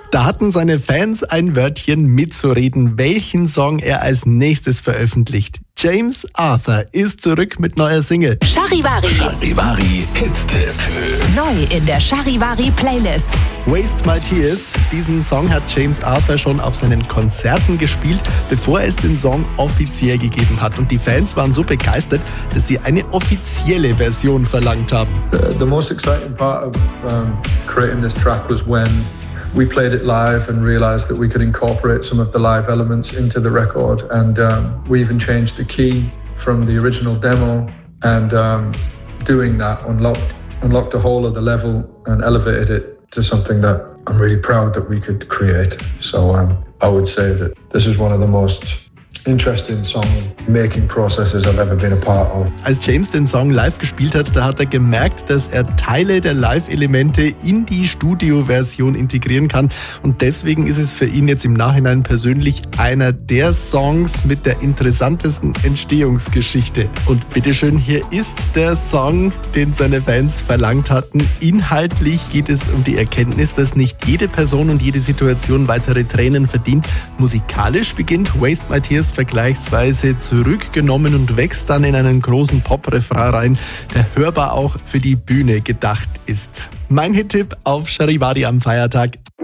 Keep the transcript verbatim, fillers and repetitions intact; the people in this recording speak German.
Da hatten seine Fans ein Wörtchen mitzureden, welchen Song er als nächstes veröffentlicht. James Arthur ist zurück mit neuer Single. Charivari. Charivari Hit-Tipp. Neu in der Charivari Playlist. Waste My Tears. Diesen Song hat James Arthur schon auf seinen Konzerten gespielt, bevor es den Song offiziell gegeben hat. Und die Fans waren so begeistert, dass sie eine offizielle Version verlangt haben. The, the most exciting part of um, creating this track was when we played it live and realized that we could incorporate some of the live elements into the record. And um, we even changed the key from the original demo. And um, doing that unlocked, unlocked the whole of the level and elevated it to something that I'm really proud that we could create. So um, I would say that this is one of the most interesting song-making processes I've ever been a part of. Als James den Song live gespielt hat, da hat er gemerkt, dass er Teile der Live-Elemente in die Studio-Version integrieren kann. Und deswegen ist es für ihn jetzt im Nachhinein persönlich einer der Songs mit der interessantesten Entstehungsgeschichte. Und bitteschön, hier ist der Song, den seine Fans verlangt hatten. Inhaltlich geht es um die Erkenntnis, dass nicht jede Person und jede Situation weitere Tränen verdient. Musikalisch beginnt Waste My Tears vergleichsweise zurückgenommen und wächst dann in einen großen Pop-Refrain rein, der hörbar auch für die Bühne gedacht ist. Mein Hit-Tipp auf Charivari am Feiertag.